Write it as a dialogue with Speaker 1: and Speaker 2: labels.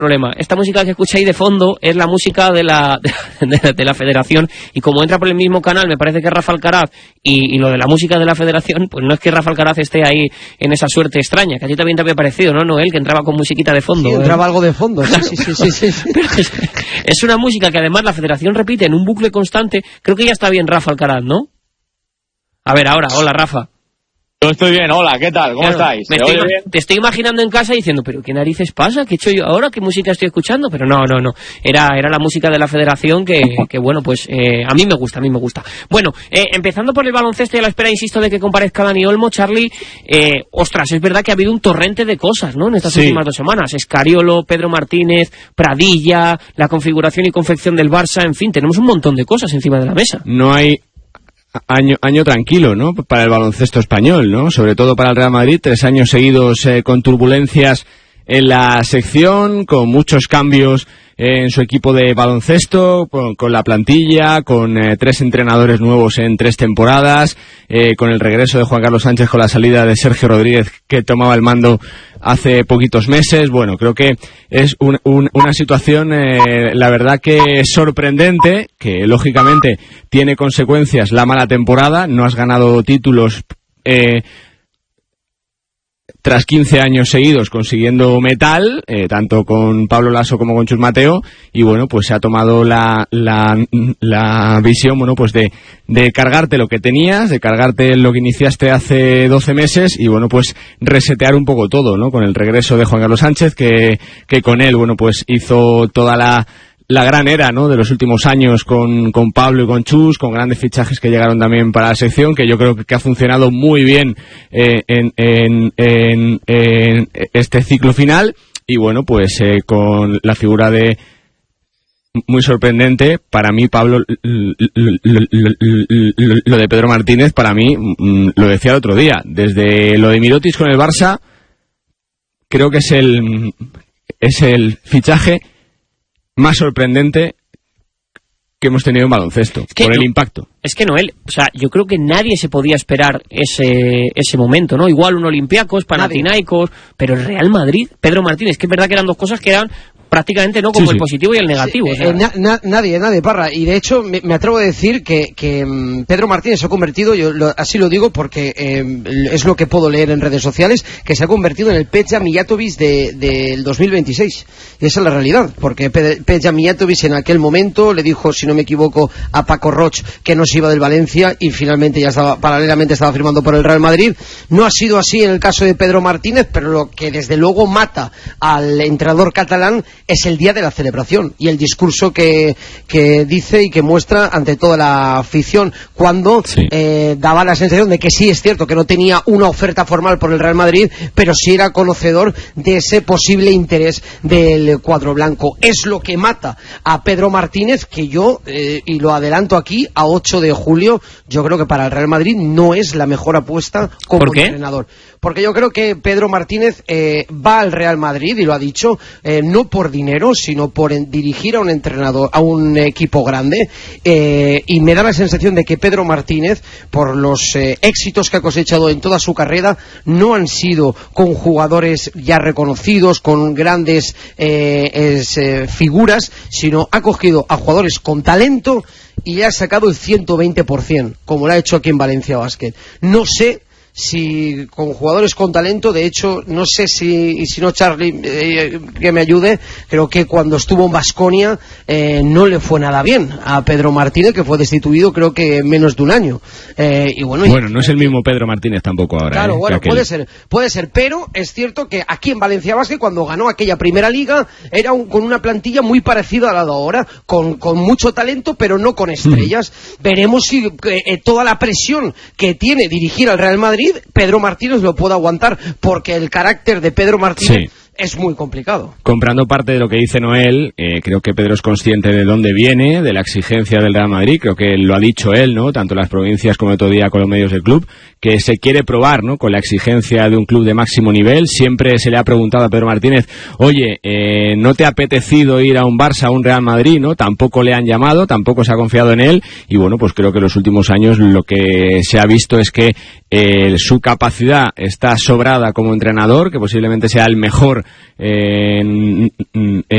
Speaker 1: problema. Esta música que escucháis de fondo es la música de la Federación, y como entra por el mismo canal, me parece que es Rafa Alcaraz, y lo de la música de la Federación, pues no es que Rafa Alcaraz esté ahí en esa suerte extraña, que a ti también te había parecido, ¿no, Noel? Que entraba con musiquita de fondo.
Speaker 2: Sí, entraba algo de fondo, sí.
Speaker 1: Pero es una música que además la Federación repite en un bucle constante. Creo que ya está bien Rafa Alcaraz, ¿no? A ver, ahora, hola Rafa.
Speaker 3: Yo estoy bien, hola, ¿qué tal? ¿Cómo estáis?
Speaker 1: Te estoy imaginando en casa diciendo, pero ¿qué narices pasa? ¿Qué he hecho yo ahora? ¿Qué música estoy escuchando? Pero no. Era la música de la Federación que bueno, pues a mí me gusta. Bueno, empezando por el baloncesto y a la espera, insisto, de que comparezca Dani Olmo, Charlie, ostras, es verdad que ha habido un torrente de cosas, ¿no? En estas últimas 2 semanas. Escariolo, Pedro Martínez, Pradilla, la configuración y confección del Barça, en fin, tenemos un montón de cosas encima de la mesa.
Speaker 4: No hay año tranquilo, ¿no? Para el baloncesto español, ¿no? Sobre todo para el Real Madrid, 3 años seguidos con turbulencias en la sección, con muchos cambios en su equipo de baloncesto, con la plantilla, con 3 entrenadores nuevos en 3 temporadas, con el regreso de Juan Carlos Sánchez, con la salida de Sergio Rodríguez, que tomaba el mando hace poquitos meses. Bueno, creo que es una situación, la verdad que sorprendente, que lógicamente tiene consecuencias la mala temporada. No has ganado títulos tras 15 años seguidos consiguiendo metal, tanto con Pablo Laso como con Chus Mateo, y bueno, pues se ha tomado la visión, bueno, pues de cargarte lo que tenías, de cargarte lo que iniciaste hace 12 meses, y bueno, pues resetear un poco todo, ¿no? Con el regreso de Juan Carlos Sánchez, que con él, bueno, pues hizo toda la gran era, ¿no?, de los últimos años con Pablo y con Chus, con grandes fichajes que llegaron también para la sección, que yo creo que ha funcionado muy bien en este ciclo final. Y bueno, pues con la figura de, muy sorprendente para mí, Pablo, lo de Pedro Martínez, para mí, lo decía el otro día, desde lo de Mirotic con el Barça, creo que es el fichaje más sorprendente que hemos tenido en baloncesto, por el impacto.
Speaker 1: Es que Noel, o sea, yo creo que nadie se podía esperar ese momento, ¿no? Igual un Olympiacos, Panathinaikos, pero el Real Madrid, Pedro Martínez, que es verdad que eran 2 cosas que eran prácticamente, ¿no?, como el positivo y el negativo.
Speaker 2: Sí, o sea. Nadie, Parra. Y de hecho, me atrevo a decir que Pedro Martínez se ha convertido, así lo digo porque es lo que puedo leer en redes sociales, que se ha convertido en el Peja Mijatovic del 2026. Y esa es la realidad, porque Peja Mijatovic en aquel momento le dijo, si no me equivoco, a Paco Roig que no se iba del Valencia, y finalmente paralelamente estaba firmando por el Real Madrid. No ha sido así en el caso de Pedro Martínez, pero lo que desde luego mata al entrenador catalán es el día de la celebración y el discurso que dice y que muestra ante toda la afición, cuando daba la sensación de que sí, es cierto que no tenía una oferta formal por el Real Madrid, pero sí era conocedor de ese posible interés del cuadro blanco. Es lo que mata a Pedro Martínez, que yo, y lo adelanto aquí, a 8 de julio, yo creo que para el Real Madrid no es la mejor apuesta como entrenador. Porque yo creo que Pedro Martínez va al Real Madrid, y lo ha dicho, no por dinero, sino por dirigir a un entrenador, a un equipo grande, y me da la sensación de que Pedro Martínez, por los éxitos que ha cosechado en toda su carrera, no han sido con jugadores ya reconocidos, con grandes figuras, sino ha cogido a jugadores con talento y le ha sacado el 120%, como lo ha hecho aquí en Valencia Basket. No sé si con jugadores con talento, de hecho, no sé y si no, Charlie, que me ayude, creo que cuando estuvo en Baskonia no le fue nada bien a Pedro Martínez, que fue destituido creo que en menos de un año. Y bueno,
Speaker 4: no es el mismo Pedro Martínez tampoco ahora.
Speaker 2: Claro, bueno, puede ser, pero es cierto que aquí en Valencia Basket, cuando ganó aquella primera liga, era con una plantilla muy parecida a la de ahora, con mucho talento, pero no con estrellas. Veremos si toda la presión que tiene dirigir al Real Madrid, Pedro Martínez lo puede aguantar, porque el carácter de Pedro Martínez es muy complicado.
Speaker 4: Comprando parte de lo que dice Noel, creo que Pedro es consciente de dónde viene, de la exigencia del Real Madrid. Creo que lo ha dicho él, ¿no?, tanto en las provincias como el otro día con los medios del club, que se quiere probar, ¿no?, con la exigencia de un club de máximo nivel. Siempre se le ha preguntado a Pedro Martínez, oye, ¿no te ha apetecido ir a un Barça, a un Real Madrid, no? Tampoco le han llamado, tampoco se ha confiado en él, y bueno, pues creo que en los últimos años lo que se ha visto es que su capacidad está sobrada como entrenador, que posiblemente sea el mejor en